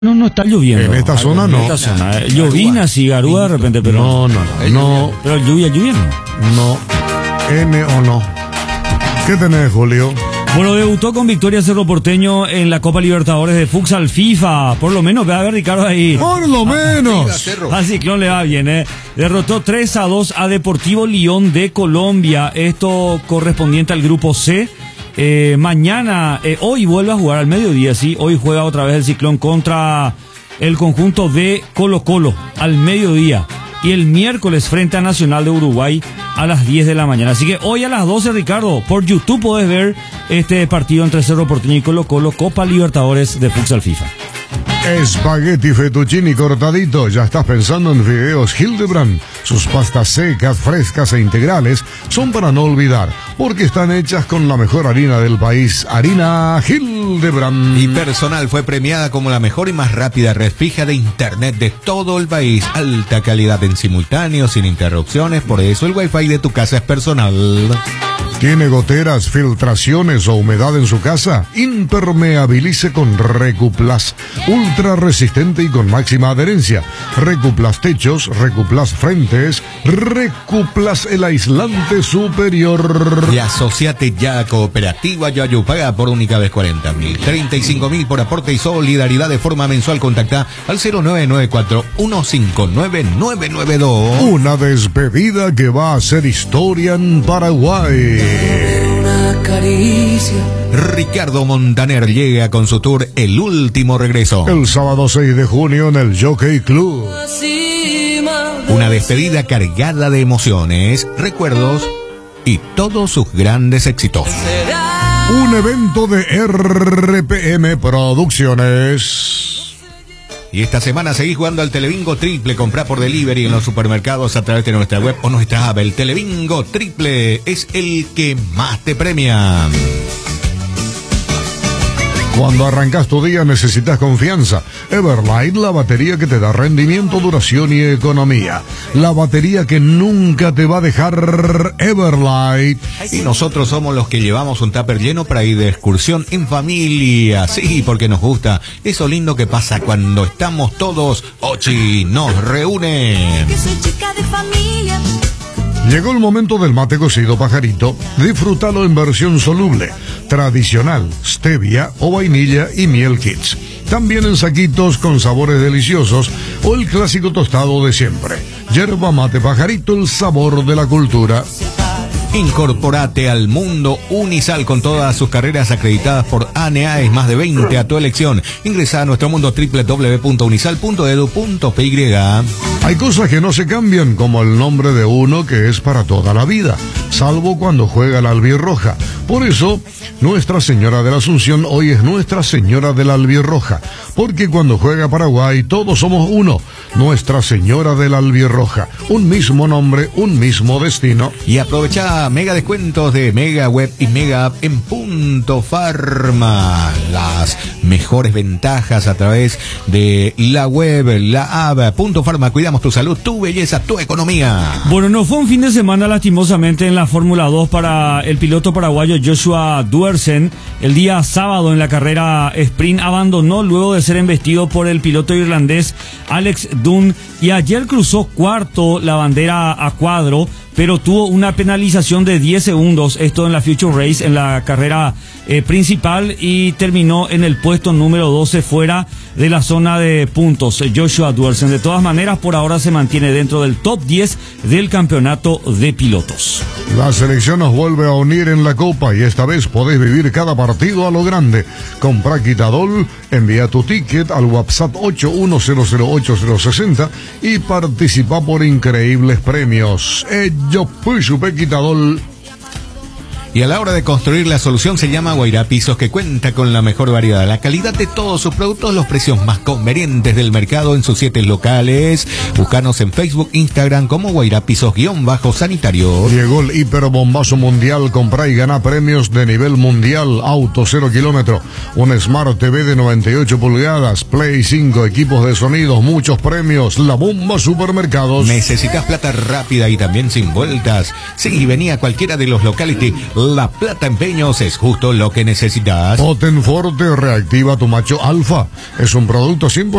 No está lloviendo. En esta zona no. En esta zona. Llovina, sí, garúa de repente, pero... No. Pero lluvia no. No. N o no. ¿Qué tenés, Julio? Bueno, debutó con victoria Cerro Porteño en la Copa Libertadores de Futsal FIFA. Por lo menos, ve a ver, Ricardo, ahí. Por lo menos. A Ciclón le va bien, ¿eh? Derrotó 3-2 a Deportivo León de Colombia. Esto correspondiente al grupo C. Hoy vuelve a jugar al mediodía, sí. Hoy juega otra vez el Ciclón contra el conjunto de Colo-Colo al mediodía. Y el miércoles frente a Nacional de Uruguay a las 10 de la mañana. Así que hoy a las 12, Ricardo, por YouTube podés ver este partido entre Cerro Porteño y Colo-Colo, Copa Libertadores de Futsal FIFA. Espagueti fettuccini cortadito. Ya estás pensando en fideos Hildebrand. Sus pastas secas, frescas e integrales son para no olvidar, porque están hechas con la mejor harina del país, harina Hildebrand. Y Personal fue premiada como la mejor y más rápida red fija de internet de todo el país. Alta calidad en simultáneo, sin interrupciones, por eso el wifi de tu casa es Personal. ¿Tiene goteras, filtraciones o humedad en su casa? Impermeabilice con Recuplas. Ultra resistente y con máxima adherencia. Recuplas techos, Recuplas frentes, Recuplas el aislante superior. Y asociate ya a Cooperativa Yayu. Paga por única vez 40.000, 35.000 por aporte y solidaridad de forma mensual. Contacta al 0994-159-992. Una despedida que va a hacer historia en Paraguay. Una caricia. Ricardo Montaner llega con su tour El Último Regreso. El sábado 6 de junio en el Jockey Club. Una despedida cargada de emociones, recuerdos y todos sus grandes éxitos. Un evento de RPM Producciones. Y esta semana seguís jugando al Telebingo Triple. Comprá por delivery en los supermercados a través de nuestra web o nuestra app. El Telebingo Triple es el que más te premia. Cuando arrancas tu día necesitas confianza. Everlight, la batería que te da rendimiento, duración y economía. La batería que nunca te va a dejar. Everlight. Y nosotros somos los que llevamos un tupper lleno para ir de excursión en familia. Sí, porque nos gusta eso lindo que pasa cuando estamos todos. Ochi nos reúne. Que soy chica de familia. Llegó el momento del mate cocido Pajarito. Disfrútalo en versión soluble, tradicional, stevia o vainilla y miel kits. También en saquitos con sabores deliciosos o el clásico tostado de siempre. Yerba mate Pajarito, el sabor de la cultura. Incorporate al mundo Unisal con todas sus carreras acreditadas por ANEAES, más de 20 a tu elección. Ingresa a nuestro mundo www.unisal.edu.py. Hay cosas que no se cambian, como el nombre de uno que es para toda la vida, salvo cuando juega la albirroja. Por eso, Nuestra Señora de la Asunción hoy es Nuestra Señora de la Albirroja, porque cuando juega Paraguay todos somos uno. Nuestra Señora de la Albirroja, un mismo nombre, un mismo destino. Y aprovecha mega descuentos de Mega Web y Mega App en Punto Farma. Las mejores ventajas a través de la web, la app. Punto Farma, cuidamos tu salud, tu belleza, tu economía. Bueno, no fue un fin de semana lastimosamente en la Fórmula 2 para el piloto paraguayo Joshua Duersen. El día sábado en la carrera sprint abandonó luego de ser embestido por el piloto irlandés Alex Dunn y ayer cruzó cuarto la bandera a cuadro, pero tuvo una penalización de 10 segundos, esto en la Future Race, en la carrera principal, y terminó en el puesto número 12 fuera de la zona de puntos. Joshua Duersen, de todas maneras, por ahora se mantiene dentro del top 10 del campeonato de pilotos. La selección nos vuelve a unir en la Copa y esta vez podés vivir cada partido a lo grande. Compra Quitadol, envía tu ticket al WhatsApp 81008060 y participa por increíbles premios. Yo fui Super Quitadol. Y a la hora de construir la solución se llama Guairá Pisos, que cuenta con la mejor variedad, la calidad de todos sus productos, los precios más convenientes del mercado en sus 7 locales. Búscanos en Facebook, Instagram como Guairá Pisos_sanitario. Llegó el hiperbombazo mundial. Comprá y gana premios de nivel mundial. Auto 0 kilómetro, un Smart TV de 98 pulgadas, Play 5, equipos de sonidos, muchos premios. La bomba supermercados. ¿Necesitas plata rápida y también sin vueltas? Sí, venía a cualquiera de los locality La Plata Empeños es justo lo que necesitas. Potenforte reactiva tu macho alfa. Es un producto 100%